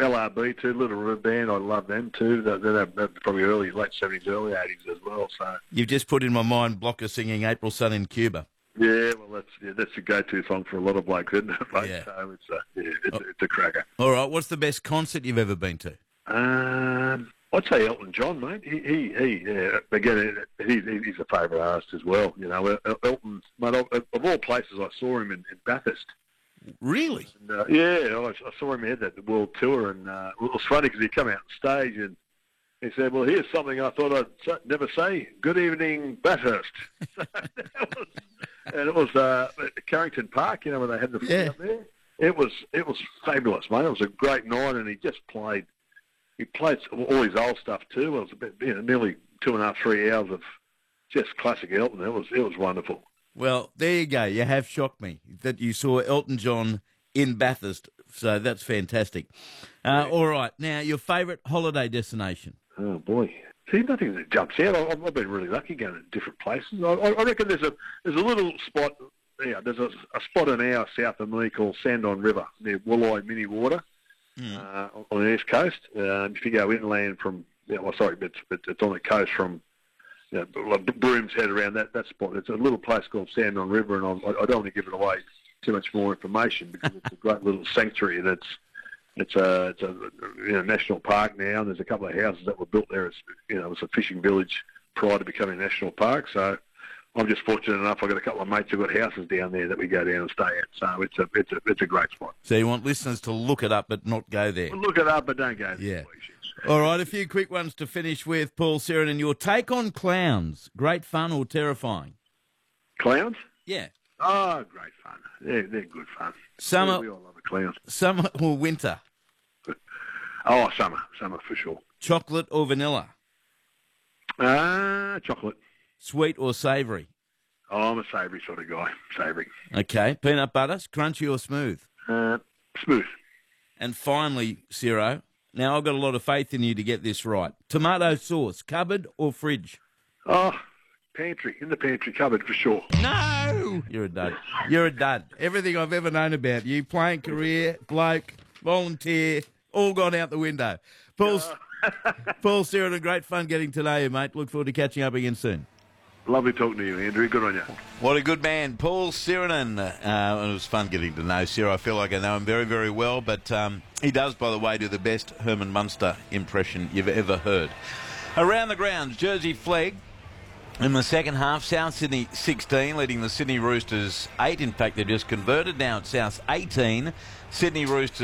LRB too, Little River Band. I love them too. They're probably late 70s, early 80s as well. So You've just put in my mind Blocker singing April Sun in Cuba. yeah, well that's a go-to song for a lot of blokes, isn't it? Mate? Yeah. So it's a cracker. All right, what's the best concert you've ever been to? I'd say Elton John, mate. He again, he's a favourite artist as well. You know, Elton, mate, of all places, I saw him in Bathurst. Really? And, yeah, I saw him. He had that world tour, and it was funny because he come out on stage and he said, "Well, here's something I thought I'd never say. Good evening, Bathurst." And it was at Carrington Park, you know, where they had the footy up there. It was fabulous, mate. It was a great night, and he just played. He played all his old stuff too. It was a bit, nearly 2.5, 3 hours of just classic Elton. It was wonderful. Well, there you go. You have shocked me that you saw Elton John in Bathurst. So that's fantastic. All right. Now, your favourite holiday destination? Oh, boy. See, nothing that jumps out. I've been really lucky going to different places. I reckon there's a little spot. Yeah, there's a spot an hour south of me called Sandon River near Woolloy Mini Water on the east coast. If you go inland from, it's on the coast from Broom's Head around that spot. It's a little place called Sandon River, and I don't want to give it away too much more information because it's a great little sanctuary, and it's a national park now, and there's a couple of houses that were built there. It was a fishing village prior to becoming a national park. So I'm just fortunate enough. I've got a couple of mates who've got houses down there that we go down and stay at. So it's a great spot. So you want listeners to look it up but not go there? Well, look it up but don't go there. Yeah. All right, a few quick ones to finish with, Paul Sironen. Your take on clowns, great fun or terrifying? Clowns? Yeah. Oh, great fun. They're good fun. Summer. We all love the clowns. Summer or winter? Oh, summer for sure. Chocolate or vanilla? Chocolate. Sweet or savoury? Oh, I'm a savoury sort of guy. Savoury. Okay. Peanut butter, crunchy or smooth? Smooth. And finally, Ciro, now I've got a lot of faith in you to get this right. Tomato sauce, cupboard or fridge? Oh, pantry. In the pantry cupboard for sure. No! You're a dud. You're a dud. Everything I've ever known about you, playing career, bloke, volunteer, all gone out the window. Paul Sironen, great fun getting to know you, mate. Look forward to catching up again soon. Lovely talking to you, Andrew. Good on you. What a good man, Paul Sironen. It was fun getting to know Ciro. I feel like I know him very, very well, but he does, by the way, do the best Herman Munster impression you've ever heard. Around the grounds, Jersey Flegg in the second half, South Sydney 16, leading the Sydney Roosters 8. In fact, they've just converted. Now it's South 18, Sydney Roosters